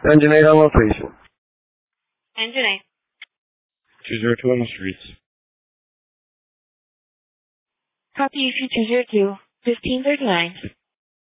Engine 8 on location. Engine 8. 202 on the streets. Copy, Future 02, 1539.